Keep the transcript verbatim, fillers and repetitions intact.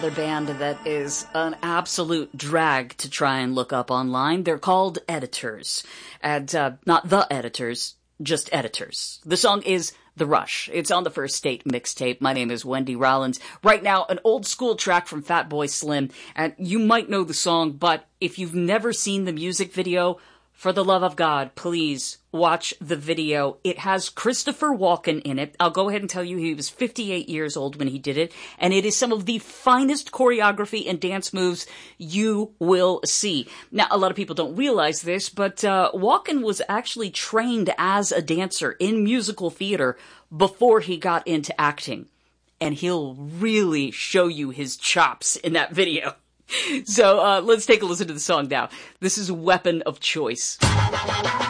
Another band that is an absolute drag to try and look up online. They're called Editors. And, uh, not The Editors, just Editors. The song is The Rush. It's on the First State mixtape. My name is Wendy Rollins. Right now, an old school track from Fatboy Slim. And you might know the song, but if you've never seen the music video, for the love of God, please watch the video. It has Christopher Walken in it. I'll go ahead and tell you he was fifty-eight years old when he did it. And it is some of the finest choreography and dance moves you will see. Now, a lot of people don't realize this, but uh, Walken was actually trained as a dancer in musical theater before he got into acting. And he'll really show you his chops in that video. So uh, let's take a listen to the song now. This is Weapon of Choice.